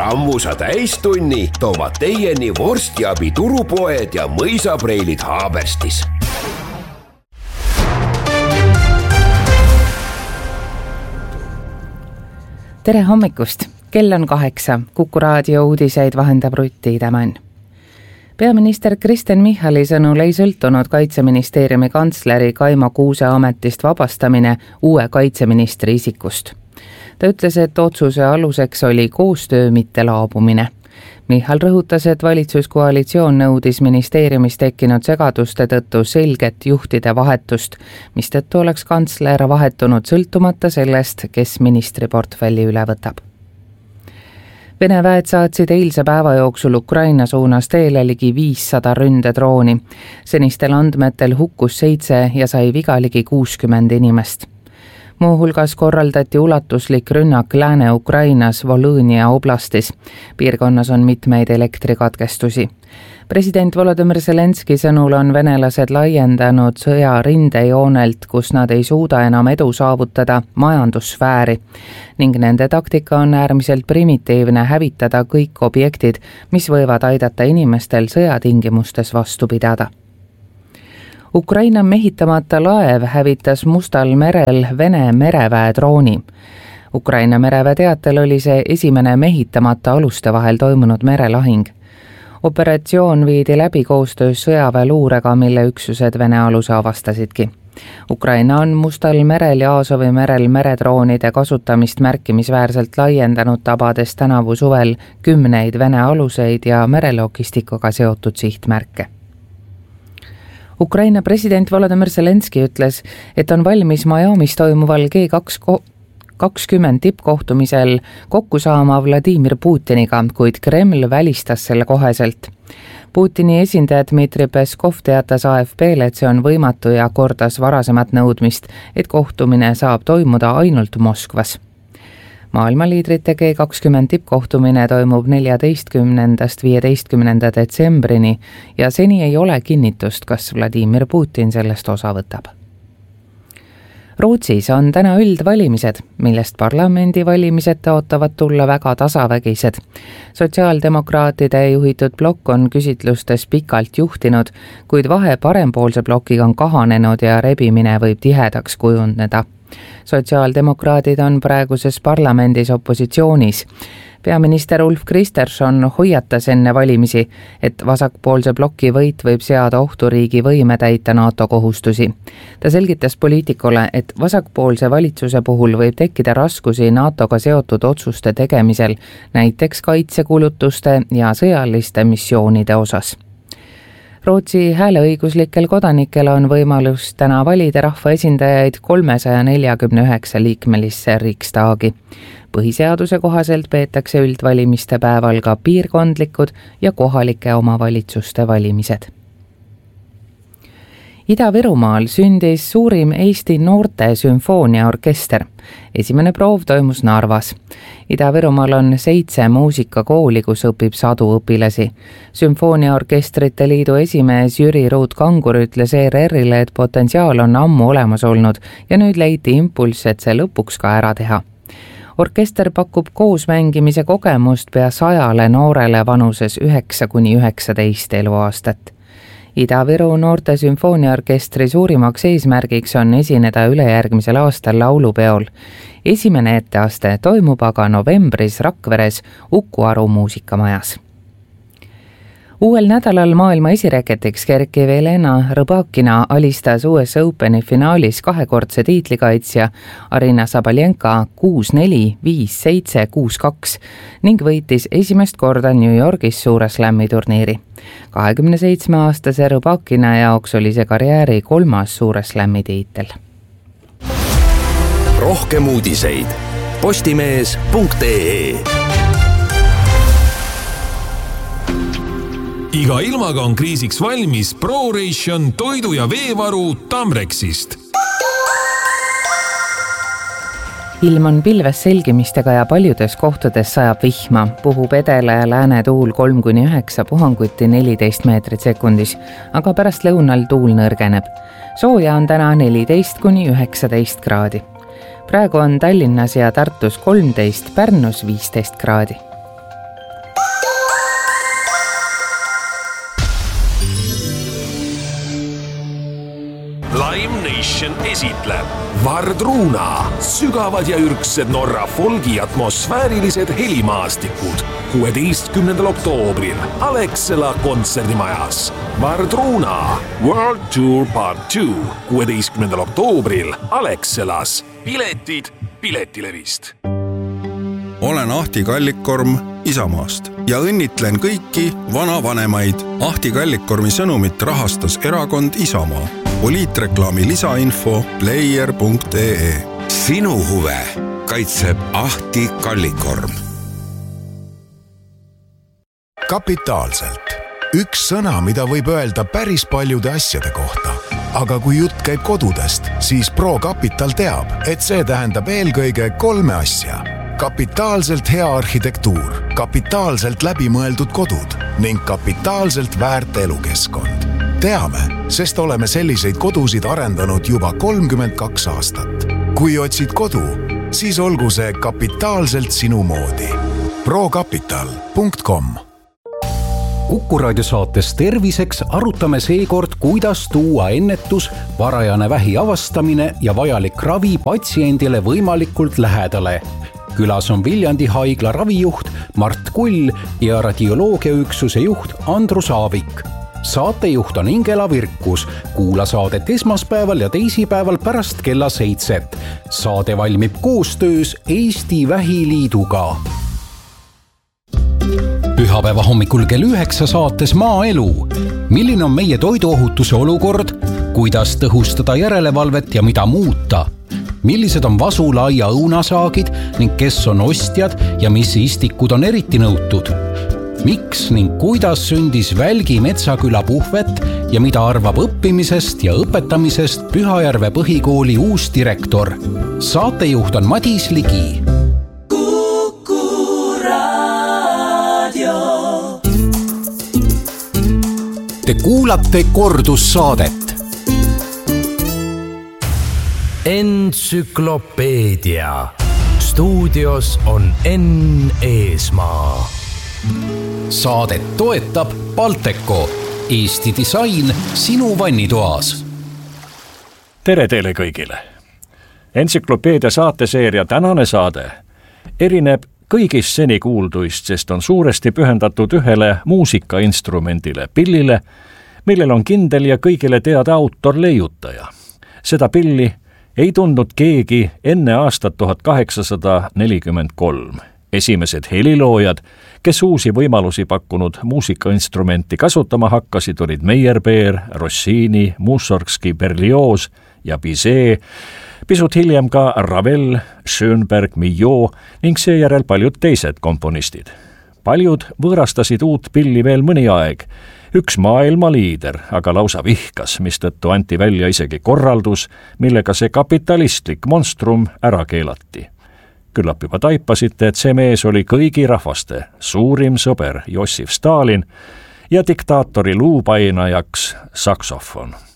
Sammusa täistunni toovad teieni vorstiabi turupoed ja mõisapreilid Haaberstis. Tere hommikust! Kell on 8. Kuku raadio uudiseid vahendab Rutti Tämän. Peaminister Kristen Michali sõnul ei sõltunud Kaitseministeeriumi kantsleri Kaimo Kuuse ametist vabastamine uue kaitseministri isikust. Ta ütles, et otsuse aluseks oli koostöö, mitte laabumine. Michal rõhutas, et valitsuskoalitsioon nõudis ministeeriumis tekkinud segaduste tõttu selget juhtide vahetust, mistõttu oleks kantsler vahetunud sõltumata sellest, kes ministriportfelli üle võtab. Vene väed saatsid eilse päeva jooksul Ukraina suunas teele ligi 500 ründedrooni. Senistel andmetel hukkus 7 ja sai viga ligi 60 inimest. Muuhulgas korraldati ulatuslik rünnak Lääne-Ukrainas Volõnia oblastis. Piirkonnas on mitmeid elektrikatkestusi. President Volodõmõr Zelenski sõnul on venelased laiendanud sõja rindejoonelt, kus nad ei suuda enam edu saavutada, majandussfääri ning nende taktika on äärmiselt primitiivne hävitada kõik objektid, mis võivad aidata inimestel sõjatingimustes vastu pidada. Ukraina mehitamata laev hävitas Mustal merel Vene mereväe drooni. Ukraina mereväe teatel oli see esimene mehitamata aluste vahel toimunud merelahing. Operatsioon viidi läbi koostöös sõjaväeluurega, mille üksused Vene aluse avastasidki. Ukraina on Mustal merel ja Aasovi merel meredroonide kasutamist märkimisväärselt laiendanud, tabades tänavu suvel 10 Vene aluseid ja merelogistikaga seotud sihtmärke. Ukraina president Volodõmõr Zelenski ütles, et on valmis Miamis toimuval G20 tippkohtumisel kokku saama Vladimir Putiniga, kuid Kreml välistas selle koheselt. Putini esindaja Dmitri Peskov teatas AFP-le, et see on võimatu ja kordas varasemat nõudmist, et kohtumine saab toimuda ainult Moskvas. Maailmaliidrite G20 tippkohtumine toimub 14.–15. detsembrini ja seni ei ole kinnitust, kas Vladimir Putin sellest osa võtab. Rootsis on täna üldvalimised, millest parlamendivalimised ootavad tulla väga tasavägised. Sotsiaaldemokraatide juhitud blokk on küsitlustes pikalt juhtinud, kuid vahe parempoolse blokiga on kahanenud ja rebimine võib tihedaks kujuneda. Sotsiaaldemokraadid on praeguses parlamendis opositsioonis. Peaminister Ulf Kristersson hoiatas enne valimisi, et vasakpoolse bloki võit võib seada ohtu riigi võime täita NATO kohustusi. Ta selgitas poliitikule, et vasakpoolse valitsuse puhul võib tekkida raskusi NATOga seotud otsuste tegemisel, näiteks kaitsekulutuste ja sõjaliste missioonide osas. Rootsi hääleõiguslikel kodanikel on võimalus täna valida rahvaesindajaid 349 liikmelisse Riksdagi. Põhiseaduse kohaselt peetakse üldvalimiste päeval ka piirkondlikud ja kohalike omavalitsuste valimised. Ida-Virumaal sündis suurim Eesti noorte sümfooniaorkester. Esimene proov toimus Narvas. Ida-Virumaal on 7 muusikakooli, kus õpib 100 õpilasi. Sümfooniaorkestrite liidu esimees Jüri Ruut-Kangur ütles ERR-ile, et potentsiaal on ammu olemas olnud ja nüüd leiti impulss, et see lõpuks ka ära teha. Orkester pakub koosmängimise kogemust pea 100 noorele vanuses 9–19 eluaastat. Ida-Viru noorte sümfooniaorkestri suurimaks eesmärgiks on esineda ülejärgmisel aastal laulupeol. Esimene etteaste toimub aga novembris Rakveres Uku Aru muusikamajas. Uuel nädalal maailma esireketiks kerkiv Elena Rõbakina alistas US Openi finaalis 2-kordse tiitlikaitsja Arina Sabalenka 6-4, 5-7, 6-2 ning võitis esimest korda New Yorgis suure slammi turniiri. 27-aastase Rõbakina jaoks oli see karjääri 3. suure slammi tiitel. Rohkem uudiseid postimees.ee. Iga ilmaga on kriisiks valmis ProRation toidu- ja veevaru Tamrexist. Ilm on pilves selgimistega ja paljudes kohtades sajab vihma. Puhub edela ja lääne tuul 3–9, puhanguti 14 meetrit sekundis, aga pärast lõunal tuul nõrgeneb. Sooja on täna 14–19 kraadi. Praegu on Tallinnas ja Tartus 13, Pärnus 15 kraadi. esitleb Vardruna, sügavad ja ürgsed Norra folgi atmosfäärilised helimaastikud 16. oktoobril Alexela kontserdimajas. Vardruna World Tour Part 2 16. oktoobril Alexelas. Piletid Piletilevist. Olen Ahti Kallikkorm Isamaast ja õnnitlen kõiki vanavanemaid. Ahti Kallikkormi sõnumit rahastas erakond Isamaa. Poliitreklaami lisainfo player.ee. Sinu huve kaitseb Ahti Kallikkorm. Kapitaalselt. Üks sõna, mida võib öelda päris paljude asjade kohta. Aga kui jutt käib kodudest, siis ProCapital teab, et see tähendab eelkõige 3 asja. Kapitaalselt hea arhitektuur, kapitaalselt läbimõeldud kodud ning kapitaalselt väärt elukeskkond. Teame, sest oleme selliseid kodusid arendanud juba 32 aastat. Kui otsid kodu, siis olgu see kapitaalselt sinu moodi. procapital.com. Kuku Raadio saates Terviseks arutame seekord, kuidas tuua ennetus, varajane vähi avastamine ja vajalik ravi patsiendile võimalikult lähedale. Külas on Viljandi haigla ravijuht Mart Kull ja radioloogiaüksuse juht Andrus Aavik. Saatejuht on Ingela Virkus. Kuula saadet esmaspäeval ja teisipäeval pärast kella 7. Saade valmib koostöös Eesti Vähiliiduga. Pühapäeva hommikul kell 9 saates Maaelu. Milline on meie toiduohutuse olukord? Kuidas tõhustada järelevalvet ja mida muuta? Millised on vasula ja õunasaagid ning kes on ostjad ja mis istikud on eriti nõutud? Miks ning kuidas sündis Välgi Metsaküla puhvet ja mida arvab õppimisest ja õpetamisest Pühajärve põhikooli uus direktor? Saatejuht on Madis Ligi. Kuku Raadio. Te kuulate kordussaadet. Entsüklopeedia. Stuudios on Enn Eesmaa. Saadet toetab Balteco. Eesti disain sinu vannitoas. Tere teile kõigile. Entsüklopeedia saateseeria tänane saade erineb kõigist seni kuulduist, sest on suuresti pühendatud ühele muusikainstrumendile, pillile, millel on kindel ja kõigile teada autor-leiutaja. Seda pilli ei tundnud keegi enne aastat 1843. Esimesed heliloojad, kes uusi võimalusi pakkunud muusikainstrumenti kasutama hakkasid, olid Meyerbeer, Rossini, Mussorgski, Berlioz ja Bizet, pisut hiljem ka Ravel, Schönberg, Milhaud ning seejärel paljud teised komponistid. Paljud võõrastasid uut pilli veel mõni aeg. Üks maailmaliider aga lausa vihkas, mistõttu anti välja isegi korraldus, millega see kapitalistlik monstrum ära keelati. Küllap juba taipasite, et see mees oli kõigi rahvaste suurim sõber Jossif Stalin ja diktaatori luupainajaks saksofon.